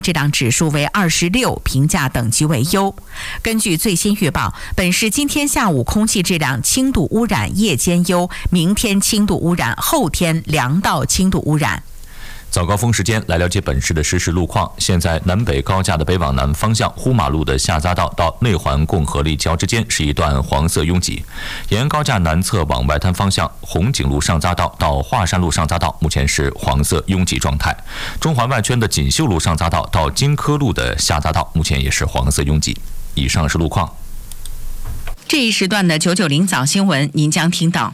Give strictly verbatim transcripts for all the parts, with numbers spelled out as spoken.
这档指数为二十六，评价等级为优。根据最新预报，本市今天下午空气质量轻度污染夜间优，明天轻度污染，后天良到轻度污染。 早高峰时间来了解本市的实时路况。现在南北高架的北往南方向，呼马路的下匝道到内环共和立交之间是一段黄色拥挤。延安高架南侧往外滩方向，红景路上匝道到华山路上匝道目前是黄色拥挤状态。中环外圈的锦绣路上匝道到金科路的下匝道目前也是黄色拥挤。以上是路况。 这一时段的九九零早新闻，您将听到。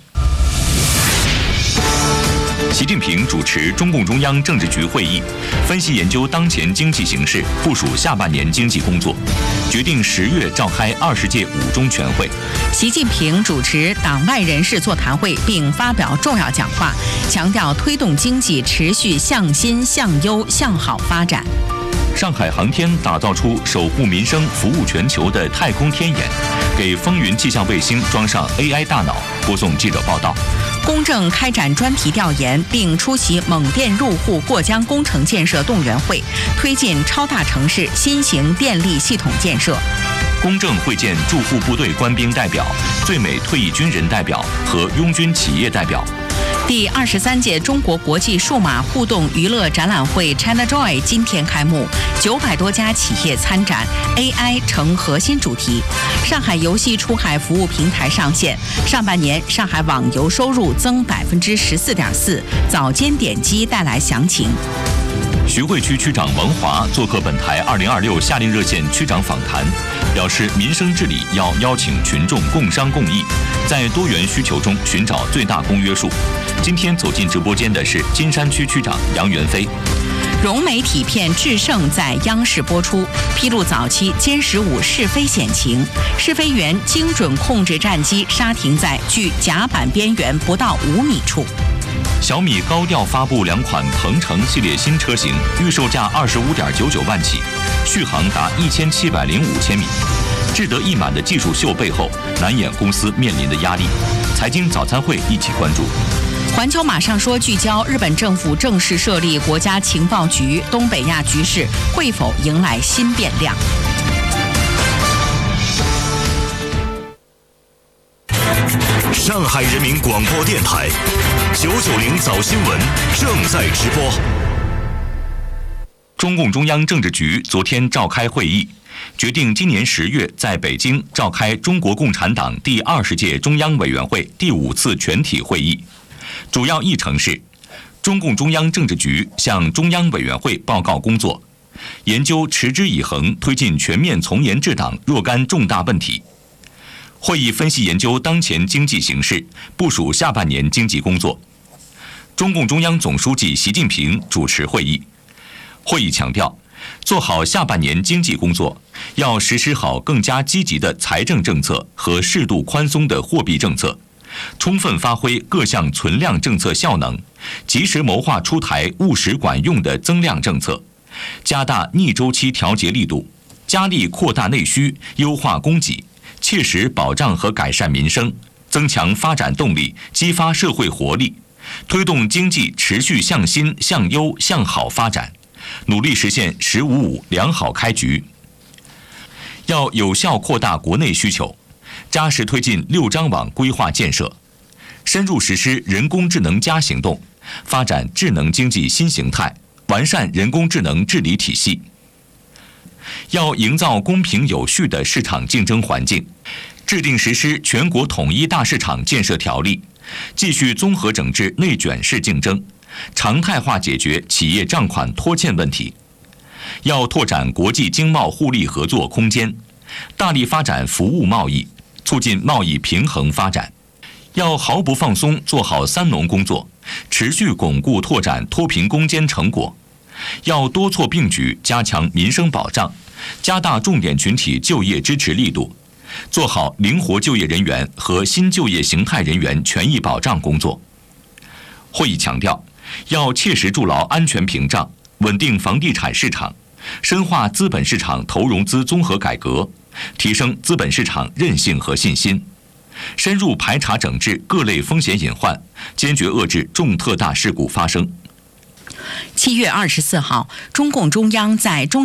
习近平主持中共中央政治局会议，分析研究当前经济形势，部署下半年经济工作，决定十月召开二十届五中全会。 习近平主持党外人士座谈会并发表重要讲话，强调推动经济持续向新、向优、向好发展。 上海航天打造出守护民生、服务全球的太空天眼，给风云气象卫星装上 A I 大脑。播送记者报道。 公正开展专题调研，并出席蒙电入户过江工程建设动员会，推进超大城市新型电力系统建设。 公正会见驻沪部队官兵代表、最美退役军人代表和拥军企业代表。 第二十三届中国国际数码互动娱乐展览会 ChinaJoy 今天开幕，九百多家企业参展 ，A I 成核心主题。上海游戏出海服务平台上线，上半年上海网游收入增百分之十四点四，早间点击带来详情。 徐汇区区长王华做客本台二零二六夏令热线区长访谈，表示民生治理要邀请群众共商共议，在多元需求中寻找最大公约数。今天走进直播间的是金山区区长杨元飞。 融媒体片《制胜》在央视播出，披露早期歼十五试飞险情，试飞员精准控制战机刹停在距甲板边缘不到五米处。 小米高调发布两款鹏程系列新车型，预售价二十五点九九万起，续航达一千七百零五千米。志得意满的技术秀背后，难掩公司面临的压力。财经早餐会一起关注。 环球马上说聚焦日本政府正式设立国家情报局，东北亚局势会否迎来新变量？ 上海人民广播电台九九零早新闻正在直播。 中共中央政治局昨天召开会议，决定今年十月在北京召开中国共产党第二十届中央委员会第五次全体会议。主要议程是：中共中央政治局向中央委员会报告工作，研究持之以恒推进全面从严治党若干重大问题。会议分析研究当前经济形势，部署下半年经济工作。中共中央总书记习近平主持会议。会议强调，做好下半年经济工作，要实施好更加积极的财政政策和适度宽松的货币政策，充分发挥各项存量政策效能，及时谋划出台务实管用的增量政策，加大逆周期调节力度，加力扩大内需，优化供给，切实保障和改善民生，增强发展动力，激发社会活力，推动经济持续向新、向优、向好发展，努力实现“十五五”良好开局。要有效扩大国内需求，扎实推进六张网规划建设，深入实施人工智能加行动，发展智能经济新形态，完善人工智能治理体系。要营造公平有序的市场竞争环境，制定实施全国统一大市场建设条例，继续综合整治内卷式竞争，常态化解决企业账款拖欠问题。要拓展国际经贸互利合作空间，大力发展服务贸易，促进贸易平衡发展。要毫不放松做好三农工作，持续巩固拓展脱贫攻坚成果。要多措并举加强民生保障，加大重点群体就业支持力度，做好灵活就业人员和新就业形态人员权益保障工作。会议强调，要切实筑牢安全屏障，稳定房地产市场，深化资本市场投融资综合改革，提升资本市场韧性和信心，深入排查整治各类风险隐患，坚决遏制重特大事故发生。 七月二十四号，中共中央在中